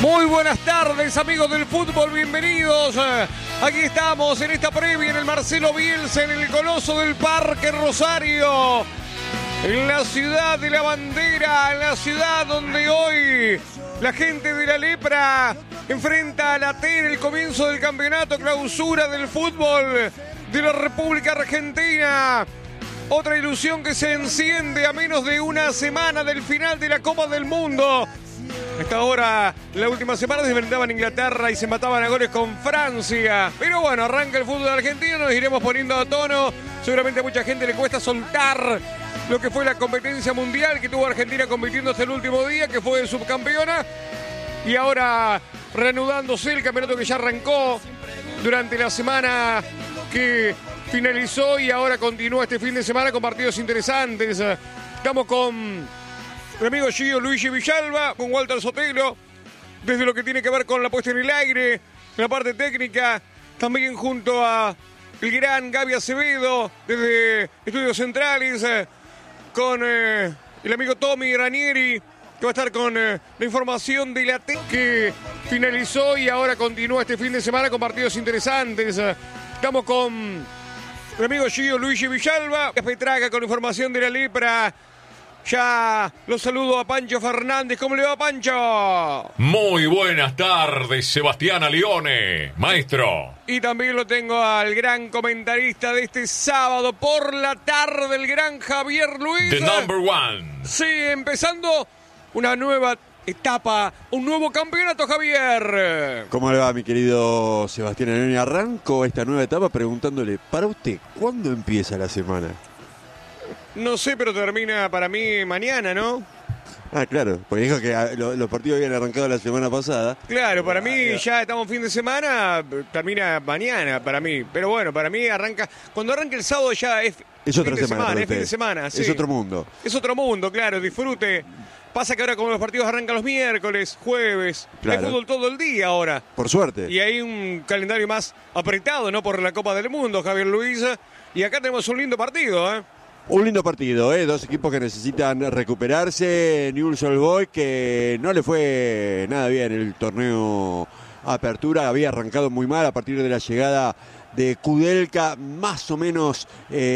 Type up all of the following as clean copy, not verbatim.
Muy buenas tardes, amigos del fútbol, bienvenidos. Aquí estamos en esta previa en el Marcelo Bielsa, en el Coloso del Parque Rosario, en la ciudad de la bandera, en la ciudad donde hoy la gente de la Lepra enfrenta a la T en el comienzo del campeonato clausura del fútbol de la República Argentina. Otra ilusión que se enciende a menos de una semana del final de la Copa del Mundo. Hasta ahora, la última semana se enfrentaban a Inglaterra y se mataban a goles con Francia. Pero bueno, arranca el fútbol argentino, nos iremos poniendo a tono. Seguramente a mucha gente le cuesta soltar lo que fue la competencia mundial que tuvo Argentina compitiendo hasta el último día, que fue subcampeona. Y ahora reanudándose el campeonato que ya arrancó durante la semana que finalizó y ahora continúa este fin de semana con partidos interesantes. Estamos con el amigo Gio Luigi Villalba, con Walter Sotelo, desde lo que tiene que ver con la puesta en el aire, la parte técnica, también junto a el gran Gaby Acevedo, desde Estudios Centrales, con el amigo Tommy Ranieri, que va a estar con la información de la T que finalizó y ahora continúa este fin de semana con partidos interesantes. Estamos con el amigo Gio Luigi Villalba, Petraca con información de la Lepra. Ya los saludo a Pancho Fernández. ¿Cómo le va, Pancho? Muy buenas tardes, Sebastián Alione, maestro. Y también lo tengo al gran comentarista de este sábado por la tarde, el gran Javier Luis. The number one. Sí, empezando una nueva etapa, un nuevo campeonato, Javier. ¿Cómo le va, mi querido Sebastián Alione? Arranco esta nueva etapa preguntándole, para usted, ¿cuándo empieza la semana? No sé, pero termina para mí mañana, ¿no? Ah, claro, porque dijo que los partidos habían arrancado la semana pasada. Claro, para mí ya estamos fin de semana, termina mañana para mí. Pero bueno, para mí arranca, cuando arranca el sábado ya es otra semana, es fin de semana, sí. Es otro mundo. Es otro mundo, claro, disfrute. Pasa que ahora como los partidos arrancan los miércoles, jueves, claro, hay fútbol todo el día ahora. Por suerte. Y hay un calendario más apretado, ¿no? Por la Copa del Mundo, Javier Luis. Y acá tenemos un lindo partido, ¿eh? Un lindo partido, dos equipos que necesitan recuperarse. Newell's Old Boys, que no le fue nada bien el torneo Apertura, había arrancado muy mal a partir de la llegada de Kudelka, más o menos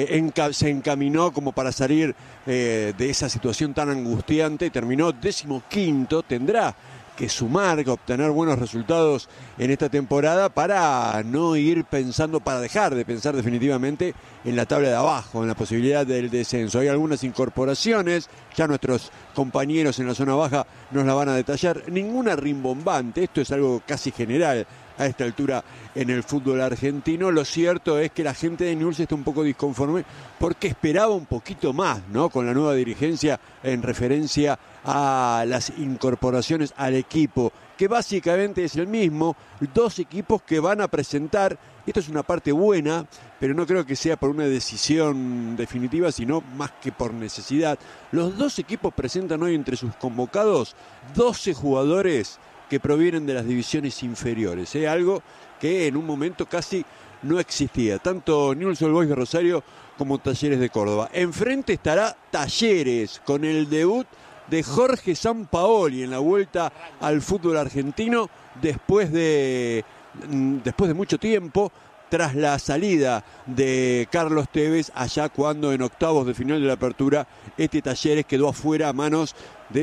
se encaminó como para salir de esa situación tan angustiante y terminó 15º, tendrá que sumar, que obtener buenos resultados en esta temporada para no ir pensando, para dejar de pensar definitivamente en la tabla de abajo, en la posibilidad del descenso. Hay algunas incorporaciones, ya nuestros compañeros en la zona baja nos la van a detallar, ninguna rimbombante, esto es algo casi general a esta altura en el fútbol argentino. Lo cierto es que la gente de Newell's está un poco disconforme porque esperaba un poquito más, ¿no? Con la nueva dirigencia en referencia a las incorporaciones al equipo, que básicamente es el mismo, dos equipos que van a presentar, esto es una parte buena, pero no creo que sea por una decisión definitiva, sino más que por necesidad. Los dos equipos presentan hoy entre sus convocados 12 jugadores que provienen de las divisiones inferiores, algo que en un momento casi no existía. Tanto Newell's Old Boys de Rosario como Talleres de Córdoba. Enfrente estará Talleres con el debut de Jorge Sampaoli en la vuelta al fútbol argentino después de mucho tiempo, tras la salida de Carlos Tevez allá cuando en octavos de final de la Apertura este Talleres quedó afuera a manos de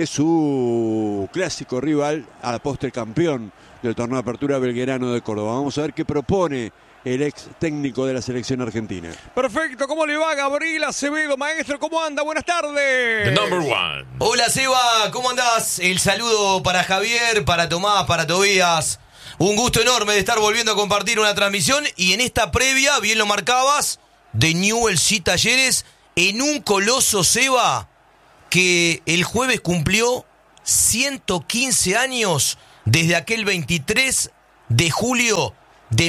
su clásico rival, a la postre campeón del torneo de Apertura, Belgrano de Córdoba. Vamos a ver qué propone el ex técnico de la selección argentina. Perfecto, ¿cómo le va Gabriel Acevedo, maestro? ¿Cómo anda? Buenas tardes. The number one. Hola Seba, ¿cómo andás? El saludo para Javier, para Tomás, para Tobías. Un gusto enorme de estar volviendo a compartir una transmisión y en esta previa, bien lo marcabas, de Newell's y Talleres en un Coloso, Seba, que el jueves cumplió 115 años desde aquel 23 de julio de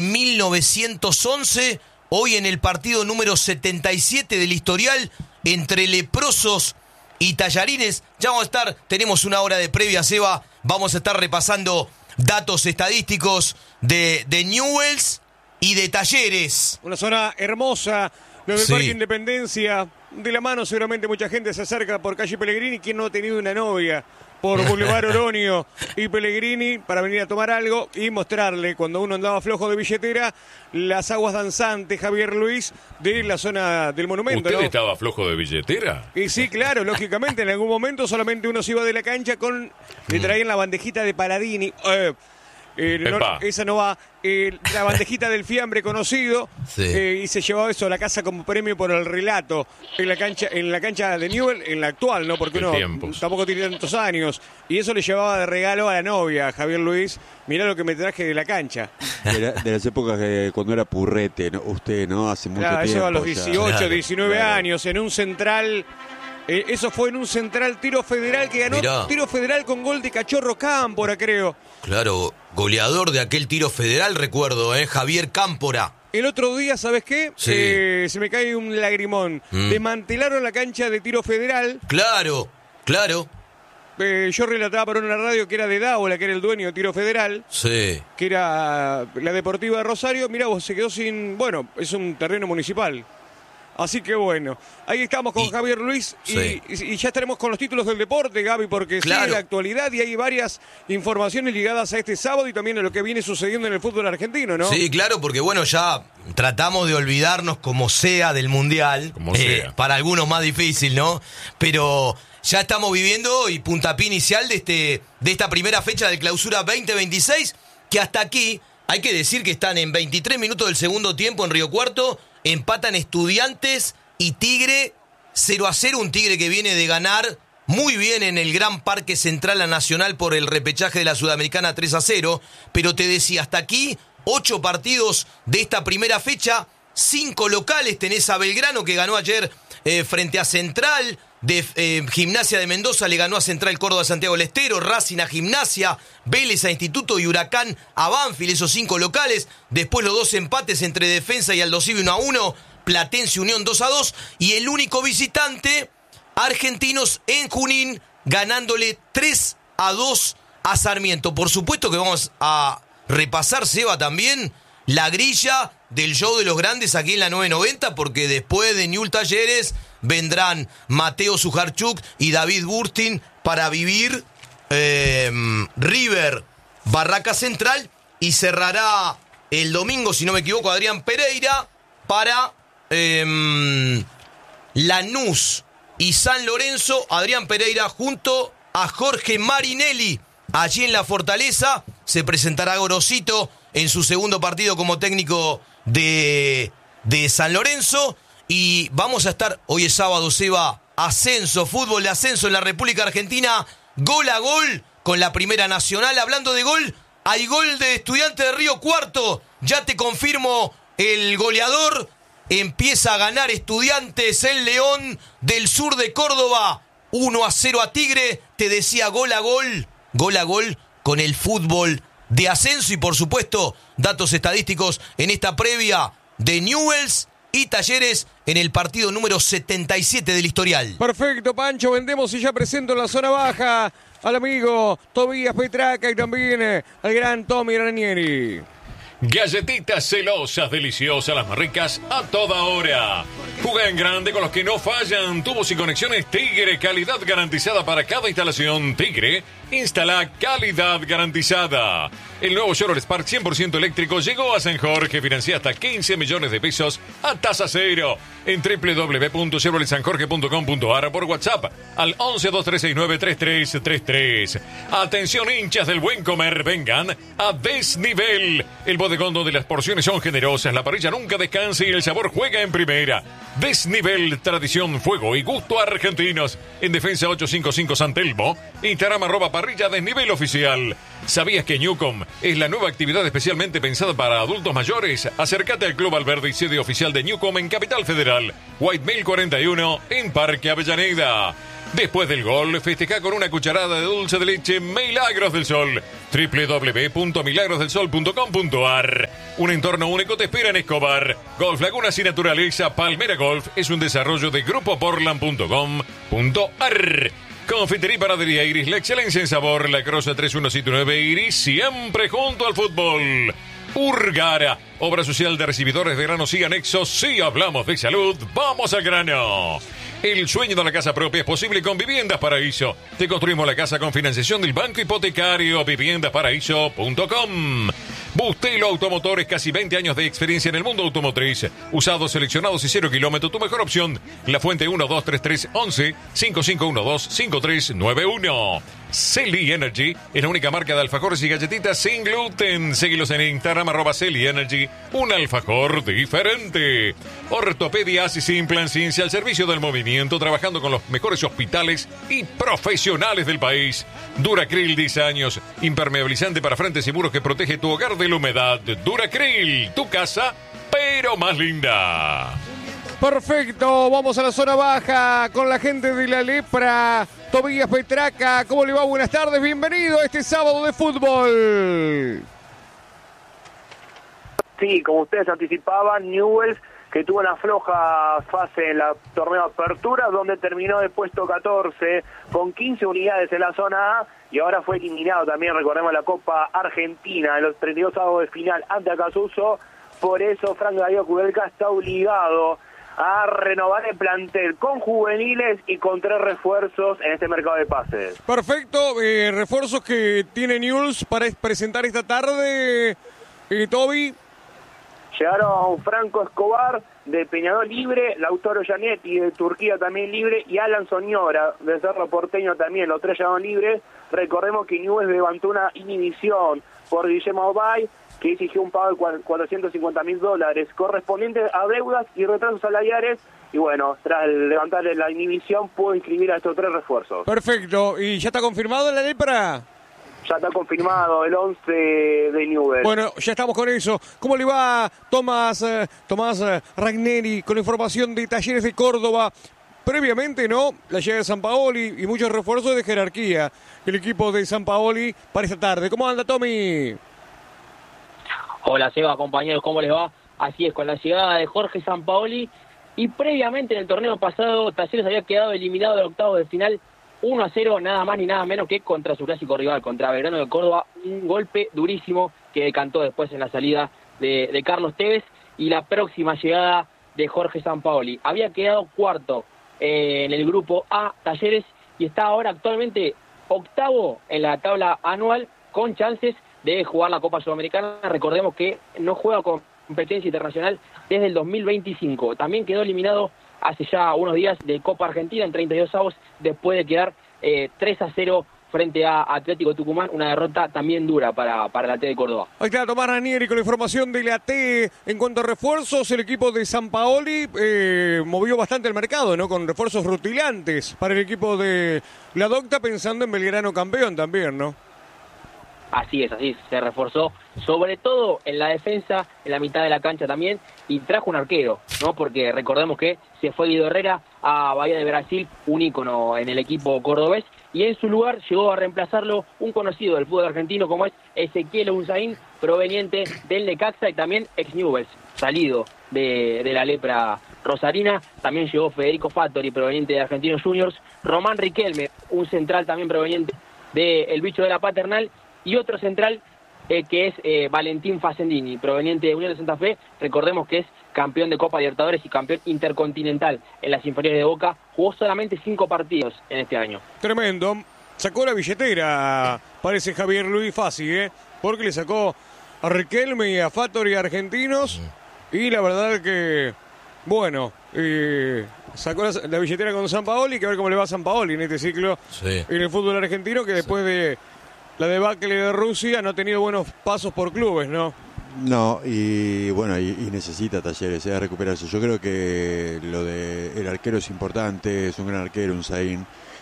1911, hoy en el partido número 77 del historial entre Leprosos y Tallarines. Ya vamos a estar, tenemos una hora de previa, Seba, vamos a estar repasando datos estadísticos de Newell's y de Talleres. Una zona hermosa, desde el Parque Independencia, de la mano seguramente mucha gente se acerca por calle Pellegrini, quien no ha tenido una novia por Boulevard Oroño y Pellegrini para venir a tomar algo y mostrarle, cuando uno andaba flojo de billetera, las aguas danzantes, Javier Luis, de la zona del monumento. ¿Usted ¿no? estaba flojo de billetera? Y sí, claro, lógicamente, en algún momento solamente uno se iba de la cancha con... Le traían la bandejita de Paladini. Esa no va. La bandejita del fiambre conocido. Sí. Y se llevaba eso a la casa como premio por el relato en la cancha de Newell, en la actual, ¿no? Porque De uno tiempos. tampoco tiene tantos años. Y eso le llevaba de regalo a la novia, Javier Luis. Mirá lo que me traje de la cancha. De las épocas cuando era purrete, ¿no? Usted, ¿no? Hace mucho Claro, tiempo. eso a los ya. 18, Claro, 19 claro. años, en un central. Eso fue en un central Tiro Federal que ganó Mirá. Tiro Federal con gol de Cachorro Cámpora, creo. Claro, goleador de aquel Tiro Federal, recuerdo, Javier Cámpora. El otro día, ¿sabes qué? Sí. Se me cae un lagrimón. Desmantelaron la cancha de Tiro Federal. Claro. Yo relataba por una radio que era de Dávola, que era el dueño de Tiro Federal, Sí. que era la Deportiva de Rosario. Mirá vos, se quedó sin... Bueno, es un terreno municipal. Así que bueno, ahí estamos con Javier Luis y ya estaremos con los títulos del deporte, Gaby, porque Claro. sigue la actualidad y hay varias informaciones ligadas a este sábado y también a lo que viene sucediendo en el fútbol argentino, ¿no? Sí, claro, porque bueno, ya tratamos de olvidarnos como sea del Mundial. Como sea. Para algunos más difícil, ¿no? Pero ya estamos viviendo y puntapié inicial de esta primera fecha de clausura 2026, que hasta aquí hay que decir que están en 23 minutos del segundo tiempo en Río Cuarto. Empatan Estudiantes y Tigre 0-0, un Tigre que viene de ganar muy bien en el Gran Parque Central a Nacional por el repechaje de la Sudamericana 3-0, pero te decía, hasta aquí 8 partidos de esta primera fecha, 5 locales, tenés a Belgrano que ganó ayer frente a Central, Gimnasia de Mendoza le ganó a Central Córdoba Santiago del Estero, Racing a Gimnasia, Vélez a Instituto y Huracán a Banfield, esos 5 locales. Después los 2 empates entre Defensa y Aldosivi 1-1, Platense Unión 2-2 y el único visitante, Argentinos en Junín, ganándole 3-2 a Sarmiento. Por supuesto que vamos a repasar, Seba, también la grilla del show de los grandes aquí en la 990, porque después de Newell's Talleres vendrán Mateo Sujarchuk y David Burstin para vivir River Barraca Central, y cerrará el domingo, si no me equivoco, Adrián Pereira para Lanús y San Lorenzo. Adrián Pereira junto a Jorge Marinelli allí en la Fortaleza. Se presentará Gorosito en su segundo partido como técnico de San Lorenzo. Y vamos a estar, hoy es sábado, Seba, ascenso, fútbol de ascenso en la República Argentina, gol a gol con la Primera Nacional. Hablando de gol, hay gol de Estudiantes de Río Cuarto, ya te confirmo el goleador. Empieza a ganar Estudiantes, el León del sur de Córdoba, 1-0 a Tigre. Te decía, gol a gol con el fútbol de ascenso. Y por supuesto, datos estadísticos en esta previa de Newell's y Talleres en el partido número 77 del historial. Perfecto, Pancho, vendemos y ya presento en la zona baja al amigo Tobías Petraca y también al gran Tommy Ranieri. Galletitas celosas, deliciosas, las más ricas a toda hora. Juega en grande con los que no fallan. Tubos y conexiones Tigre, calidad garantizada para cada instalación. Tigre, instala calidad garantizada. El nuevo Chevrolet Spark 100% eléctrico llegó a San Jorge. Financia hasta 15 millones de pesos a tasa cero en www.chevroletsanjorge.com.ar, por WhatsApp al 1123693333. Atención, hinchas del buen comer, vengan a Desnivel, el bodegón donde las porciones son generosas, la parrilla nunca descansa y el sabor juega en primera. Desnivel, tradición, fuego y gusto argentinos. En Defensa 855 San Telmo, Instagram @parrilla Desnivel oficial. ¿Sabías que Newcom es la nueva actividad especialmente pensada para adultos mayores? Acércate al Club Alberdi, sede oficial de Newcom en Capital Federal, White Mail 41 en Parque Avellaneda. Después del gol, festeja con una cucharada de dulce de leche Milagros del Sol. www.milagrosdelsol.com.ar. Un entorno único te espera en Escobar. Golf Lagunas y Naturaleza Palmera Golf es un desarrollo de grupoportland.com.ar. Confitería y Panadería Iris, la excelencia en sabor. La Crosa 3179 Iris, siempre junto al fútbol. Urgara, obra social de recibidores de granos y anexos. Si hablamos de salud, vamos al grano. El sueño de la casa propia es posible con Viviendas Paraíso. Te construimos la casa con financiación del Banco Hipotecario. Viviendasparaíso.com. Bustelo Automotores, casi 20 años de experiencia en el mundo automotriz. Usados, seleccionados y 0 kilómetros, tu mejor opción. La Fuente 123311 5512-5391. Celi Energy es la única marca de alfajores y galletitas sin gluten. Síguelos en Instagram, @Celi Energy, un alfajor diferente. Ortopedia Asis Implant Ciencia al servicio del movimiento, trabajando con los mejores hospitales y profesionales del país. Duracril, 10 años, impermeabilizante para frentes y muros que protege tu hogar de la humedad. Duracril, tu casa, pero más linda. Perfecto, vamos a la zona baja con la gente de la Lepra. Tobías Petraca, ¿cómo le va? Buenas tardes, bienvenido a este sábado de fútbol. Sí, como ustedes anticipaban, Newell's, que tuvo una floja fase en la torneo Apertura, donde terminó de puesto 14 con 15 unidades en la zona A, y ahora fue eliminado también, recordemos, la Copa Argentina en los 32 avos de final ante Acasuso. Por eso Frank Darío Kudelka está obligado a renovar el plantel con juveniles y con 3 refuerzos en este mercado de pases. Perfecto, refuerzos que tiene Newell's para presentar esta tarde, Toby. Llegaron Franco Escobar de Peñarol libre, Lautaro Gianetti de Turquía también libre y Alan Soñora de Cerro Porteño también, los 3 llegaron libres. Recordemos que Newell's levantó una inhibición por Guillermo Obay, que exigió un pago de $450,000 correspondiente a deudas y retrasos salariales, y bueno, tras levantarle la inhibición pudo inscribir a estos 3 refuerzos. Perfecto, ¿y ya está confirmado en la Lepra? Ya está confirmado el 11 de Newell's. Bueno, ya estamos con eso. ¿Cómo le va Tomás Ragneri con la información de Talleres de Córdoba? Previamente, ¿no? La llegada de Sampaoli y muchos refuerzos de jerarquía. El equipo de Sampaoli para esta tarde. ¿Cómo anda, Tommy? Hola, Seba, compañeros, ¿cómo les va? Así es, con la llegada de Jorge Sampaoli y previamente en el torneo pasado Talleres había quedado eliminado del octavo de final 1-0, nada más ni nada menos que contra su clásico rival, contra Belgrano de Córdoba, un golpe durísimo que decantó después en la salida de Carlos Tevez y la próxima llegada de Jorge Sampaoli. Había quedado cuarto en el grupo A, Talleres, y está ahora actualmente octavo en la tabla anual con chances de jugar la Copa Sudamericana. Recordemos que no juega competencia internacional desde el 2025. También quedó eliminado hace ya unos días de Copa Argentina en 32 avos después de quedar 3-0 frente a Atlético Tucumán, una derrota también dura para la T de Córdoba. Ahí está Tomás Ranieri con la información de la T. En cuanto a refuerzos, el equipo de Sampaoli movió bastante el mercado, ¿no? Con refuerzos rutilantes para el equipo de la Docta, pensando en Belgrano campeón también, ¿no? Así es, se reforzó, sobre todo en la defensa, en la mitad de la cancha también, y trajo un arquero, ¿no? Porque recordemos que se fue Guido Herrera a Bahía de Brasil, un ícono en el equipo cordobés, y en su lugar llegó a reemplazarlo un conocido del fútbol argentino como es Ezequiel Unzaín, proveniente del Necaxa y también ex Newell's, salido de la Lepra rosarina. También llegó Federico Fattori, proveniente de Argentinos Juniors, Román Riquelme, un central también proveniente del Bicho de la Paternal, y otro central que es Valentín Facendini, proveniente de Unión de Santa Fe. Recordemos que es campeón de Copa Libertadores y campeón intercontinental en las inferiores de Boca. Jugó solamente 5 partidos en este año. Tremendo. Sacó la billetera, parece Javier Luis Fassi, porque le sacó a Riquelme y a Fattori Argentinos. Y la verdad que, bueno, sacó la billetera con Sampaoli, que a ver cómo le va a Sampaoli en este ciclo en el fútbol argentino, que después de la debacle de Rusia no ha tenido buenos pasos por clubes, ¿no? No, y bueno, y necesita Talleres recuperarse. Yo creo que lo de el arquero es importante, es un gran arquero, un Zain,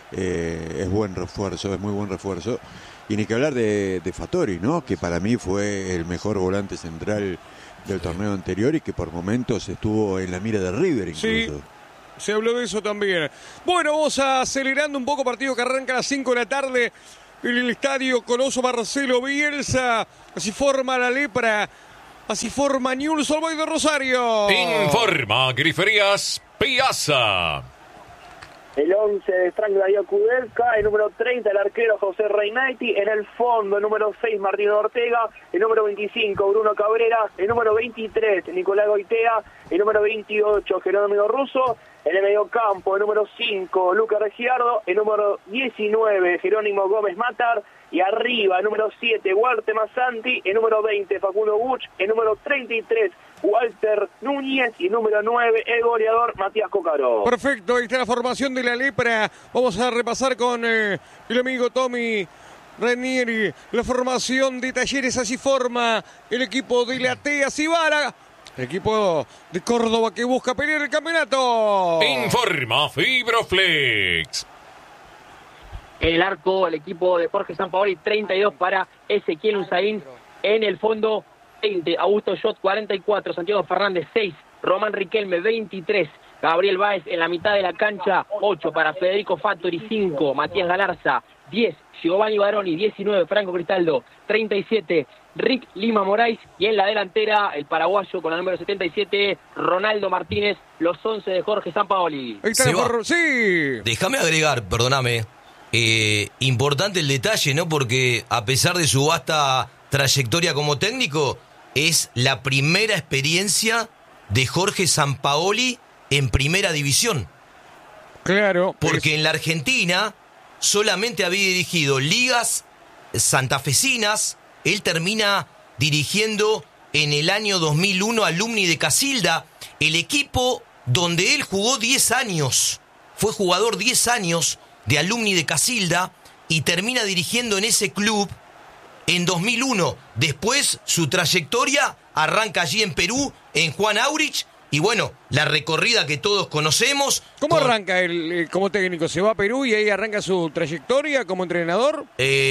es buen refuerzo, es muy buen refuerzo. Y ni que hablar de Fattori, ¿no? Que para mí fue el mejor volante central del torneo anterior y que por momentos estuvo en la mira de River incluso. Sí. Se habló de eso también. Bueno, vamos acelerando un poco, partido que arranca a las 5 de la tarde en el estadio Coloso Marcelo Bielsa. Así forma la Lepra, así forma Newell's Old Boys de Rosario. Informa Griferías Piazza. El 11 de Frank Darío Kudelka, el número 30 el arquero José Reinaiti, en el fondo el número 6 Martín Ortega, el número 25 Bruno Cabrera, el número 23 Nicolás Goitea, el número 28 Jerónimo Russo, en el mediocampo el número 5 Lucas Regiardo, el número 19 Jerónimo Gómez Matar, y arriba el número 7 Walter Massanti, el número 20 Facundo Buch, el número 33 Walter Núñez y número 9 el goleador Matías Cócaro. Perfecto, ahí está la formación de la lepra. Vamos a repasar con el amigo Tommy Ranieri la formación de Talleres. Así forma el equipo de la TEA Cibala, el equipo de Córdoba que busca pelear el campeonato. Informa Fibroflex. En el arco, el equipo de Jorge Sampaoli, 32 para Ezequiel Unzaín. En el fondo, 20, Augusto Schott, 44, Santiago Fernández, 6, Román Riquelme, 23, Gabriel Báez en la mitad de la cancha, 8 para Federico Fattori, 5, Matías Galarza, 10, Giovanni Baroni, 19, Franco Cristaldo, 37, Rick Lima Moraes, y en la delantera, el paraguayo con el número 77, Ronaldo Martínez, los 11 de Jorge Sampaoli. Ahí está sí. Déjame agregar, perdóname, importante el detalle, ¿no? Porque a pesar de su vasta trayectoria como técnico, es la primera experiencia de Jorge Sampaoli en primera división. Claro. Porque en la Argentina solamente había dirigido ligas santafesinas. Él termina dirigiendo en el año 2001 Alumni de Casilda, el equipo donde él jugó 10 años. Fue jugador 10 años de Alumni de Casilda y termina dirigiendo en ese club en 2001. Después su trayectoria arranca allí en Perú, en Juan Aurich, y bueno, la recorrida que todos conocemos. ¿Cómo arranca él como técnico? ¿Se va a Perú y ahí arranca su trayectoria como entrenador?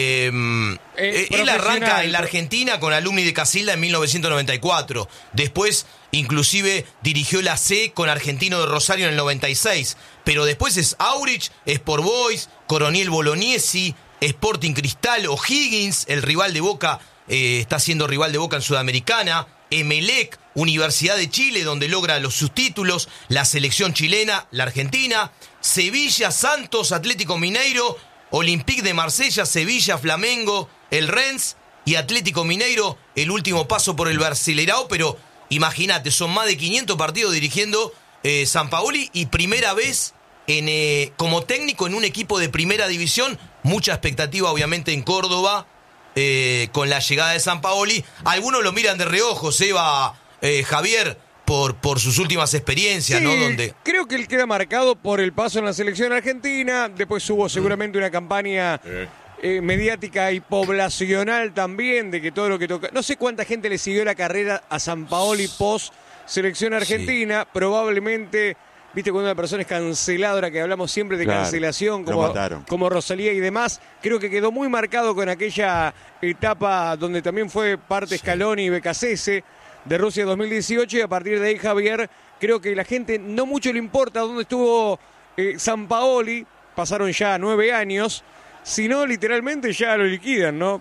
Él arranca en la Argentina con Alumni de Casilda en 1994. Después, inclusive, dirigió la C con Argentino de Rosario en el 96. Pero después es Aurich, Sport Boys, Coronel Bolognesi, Sporting Cristal, O'Higgins, el rival de Boca, está siendo rival de Boca en Sudamericana, Emelec, Universidad de Chile, donde logra sus títulos, la selección chilena, la Argentina, Sevilla, Santos, Atlético Mineiro, Olympique de Marsella, Sevilla, Flamengo, el Rennes y Atlético Mineiro, el último paso por el Brasileirao, pero imagínate, son más de 500 partidos dirigiendo Sampaoli y primera vez como técnico en un equipo de primera división. Mucha expectativa obviamente en Córdoba con la llegada de Sampaoli. Algunos lo miran de reojo, Seba, Javier, por sus últimas experiencias, sí, ¿no? Donde creo que él queda marcado por el paso en la selección argentina. Después hubo seguramente una campaña mediática y poblacional también, de que todo lo que toca... No sé cuánta gente le siguió la carrera a Sampaoli post selección argentina. Sí. Probablemente, viste, cuando una persona es canceladora, que hablamos siempre de cancelación, como Rosalía y demás, creo que quedó muy marcado con aquella etapa donde también fue parte Scaloni y Becasese de Rusia 2018, y a partir de ahí, Javier, creo que la gente no mucho le importa dónde estuvo Sampaoli. Pasaron ya 9 años, si no, literalmente ya lo liquidan, ¿no?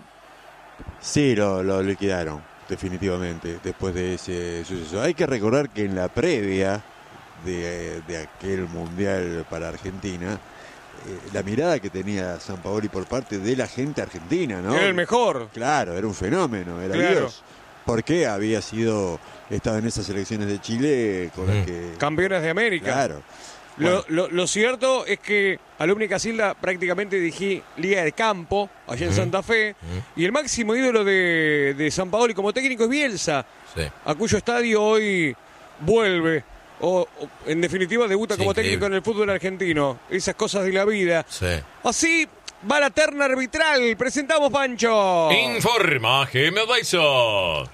Sí, lo liquidaron, definitivamente, después de ese suceso. Hay que recordar que en la previa de aquel mundial para Argentina, la mirada que tenía Sampaoli por parte de la gente argentina, ¿no? Era el mejor. Claro, era un fenómeno, era Dios. Porque había estado en esas selecciones de Chile con las que... Campeonas de América. Claro. Bueno. Lo cierto es que Alumni Casilda prácticamente dirigí Liga de Campo, allá en Santa Fe, y el máximo ídolo de Sampaoli como técnico es Bielsa, a cuyo estadio hoy vuelve, o en definitiva debuta como técnico en el fútbol argentino. Esas cosas de la vida. Sí. Así va la terna arbitral. Presentamos, Pancho. Informa Geme Dyson.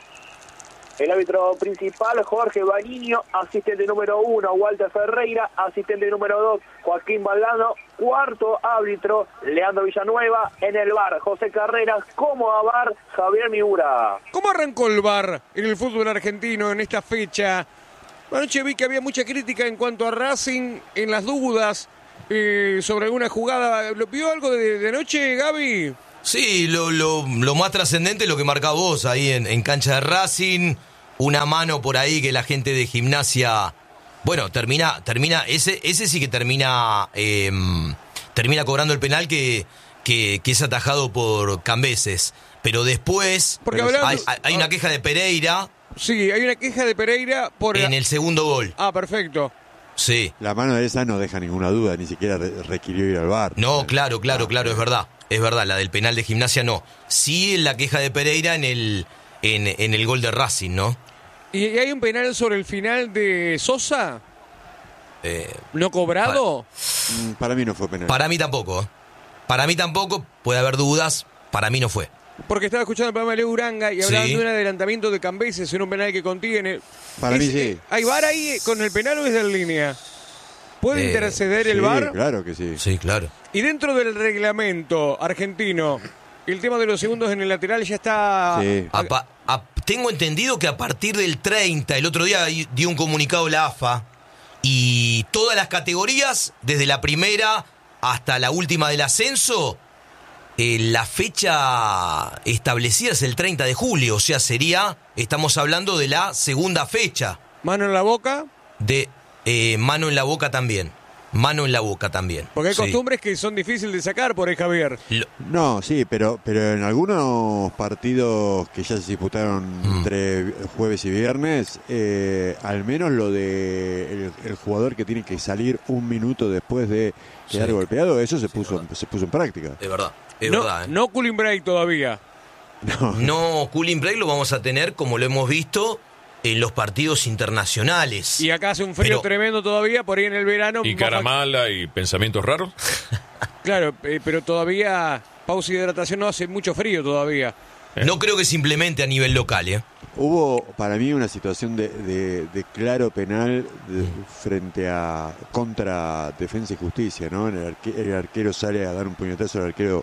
El árbitro principal, Jorge Bariño, asistente número 1, Walter Ferreira, asistente número 2, Joaquín Valdano, cuarto árbitro, Leandro Villanueva, en el VAR, José Carreras, como a VAR, Javier Miura. ¿Cómo arrancó el VAR en el fútbol argentino en esta fecha? Anoche vi que había mucha crítica en cuanto a Racing, en las dudas sobre alguna jugada. ¿Vio algo de anoche, Gaby? Sí, lo más trascendente es lo que marcás vos ahí en cancha de Racing. Una mano por ahí que la gente de Gimnasia Bueno, termina ese sí que termina cobrando el penal que es atajado por Cambeses. Pero después Porque hay una queja de Pereira. Sí, hay una queja de Pereira en el segundo gol. Ah, perfecto. Sí. La mano de esa no deja ninguna duda, ni siquiera requirió ir al VAR. No, claro, es verdad. Es verdad, la del penal de Gimnasia no. Sí, la queja de Pereira en el gol de Racing, ¿no? ¿Y hay un penal sobre el final de Sosa? ¿No cobrado? Para mí no fue penal. Para mí tampoco. Puede haber dudas. Para mí no fue. Porque estaba escuchando el programa de Leo Uranga y hablaban de un adelantamiento de Cambeses en un penal que contiene. Para mí sí. ¿Hay VAR ahí con el penal o es de línea? ¿Puede interceder el VAR? Claro que sí. Sí, claro. Y dentro del reglamento argentino, el tema de los segundos en el lateral ya está... Sí. Tengo entendido que a partir del 30, el otro día dio un comunicado la AFA, y todas las categorías, desde la primera hasta la última del ascenso, la fecha establecida es el 30 de julio, o sea, estamos hablando de la segunda fecha. ¿Mano en la boca? Mano en la boca también. Porque hay costumbres que son difíciles de sacar por ahí, Javier. No, sí, pero en algunos partidos que ya se disputaron entre jueves y viernes, al menos lo de el jugador que tiene que salir un minuto después de quedar golpeado, eso se puso en práctica. Es verdad. verdad. No cooling break todavía. No, cooling break lo vamos a tener como lo hemos visto en los partidos internacionales. Y acá hace un frío tremendo todavía, por ahí en el verano. ¿Y cara mala y pensamientos raros? Claro, pero todavía pausa y hidratación, no hace mucho frío todavía. No creo que simplemente a nivel local, Hubo para mí una situación de claro penal frente a contra Defensa y Justicia, ¿no? El arquero sale a dar un puñetazo al arquero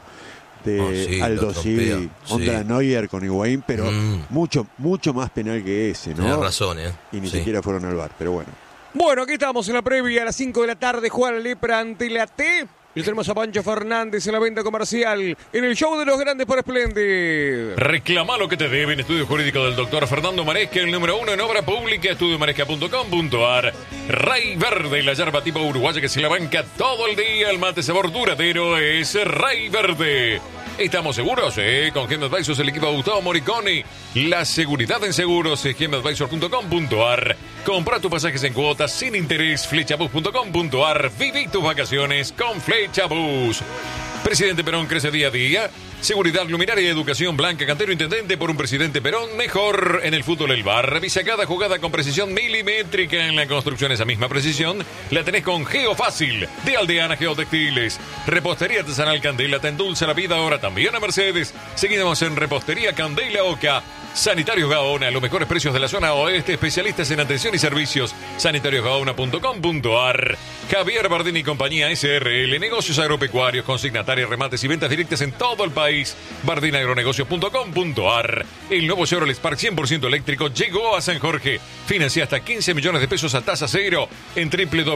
de Aldo Civi contra Neuer con Higuaín, pero mucho más penal que ese, ¿no? Tienes razón, Y ni siquiera fueron al VAR, pero bueno. Bueno, aquí estamos en la previa a las 5 de la tarde, juega la Lepra ante la T. Y tenemos a Pancho Fernández en la venta comercial en el show de los grandes por Splendid. Reclama lo que te debe en Estudio Jurídico del doctor Fernando Maresca, el número 1 en obra pública, estudiomaresca.com.ar. Rey Verde, la yerba tipo uruguaya que se la banca todo el día. El mate sabor duradero es Rey Verde. ¿Estamos seguros? Con Gem Advisors, el equipo de Gustavo Moriconi. La seguridad en seguros es gemadvisors.com.ar. Compra tus pasajes en cuotas sin interés, flechabus.com.ar. Viví tus vacaciones con Flechabus. Presidente Perón crece día a día. Seguridad, luminaria y educación. Blanca Cantero, intendente por un presidente Perón mejor. En el fútbol el VAR. Revisa cada jugada con precisión milimétrica. En la construcción esa misma precisión la tenés con Geofácil de Aldeana Geotextiles. Repostería Artesanal Candela te endulza la vida ahora también a Mercedes. Seguimos en Repostería Candela Oca. Sanitarios Gaona, los mejores precios de la zona oeste, especialistas en atención y servicios. sanitariosgaona.com.ar. Javier Bardini y compañía SRL, negocios agropecuarios, consignatarios, remates y ventas directas en todo el país. bardinaagronegocios.com.ar. El nuevo Chevrolet Spark 100% eléctrico llegó a San Jorge. Financia hasta 15 millones de pesos a tasa cero en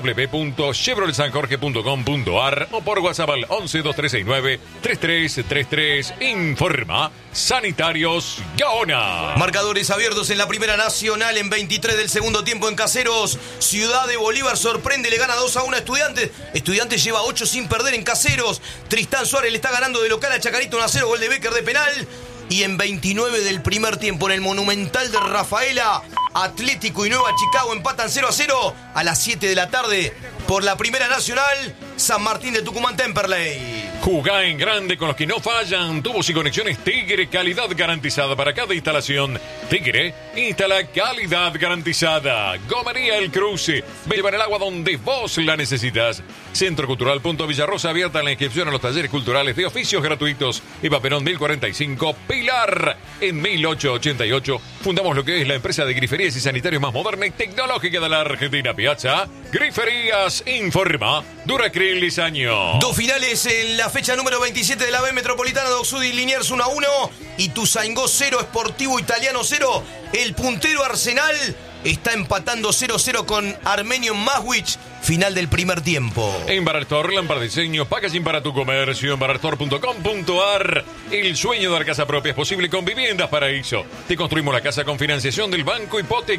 www.chevroletsanjorge.com.ar o por WhatsApp al 11-2369-3333. Informa Sanitarios Gaona. Marcadores abiertos en la Primera Nacional en 23 del segundo tiempo en Caseros. Ciudad de Bolívar sorprende, le gana 2-1 a Estudiantes. Estudiantes lleva 8 sin perder en Caseros. Tristán Suárez le está ganando de local a Chacarito 1-0, gol de Becker de penal. Y en 29 del primer tiempo en el Monumental de Rafaela, Atlético y Nueva Chicago empatan 0-0 a las 7 de la tarde por la Primera Nacional. San Martín de Tucumán, Temperley. Jugá en grande con los que no fallan. Tubos y conexiones Tigre, calidad garantizada para cada instalación. Tigre, instala calidad garantizada. Gomería El Cruce, me llevan el agua donde vos la necesitas. Centro Cultural Punto Villarrosa, abierta la inscripción a los talleres culturales de oficios gratuitos. Eva Perón 1045, Pilar. En 1888 fundamos lo que es la empresa de griferías y sanitarios más moderna y tecnológica de la Argentina. Piazza Griferías informa Duracril Lisaño. Dos finales en la fecha número 27 de la B Metropolitana. Doxud y Liniers 1-1 y Ituzaingó 0, Sportivo Italiano 0. El puntero Arsenal está empatando 0-0 con Armenio Maswich. Final del primer tiempo. En Baraltor, Lampard Diseño, packaging para tu comercio. En baraltor.com.ar. El sueño de dar casa propia es posible con Viviendas Paraíso. Te construimos la casa con financiación del Banco Hipoteca.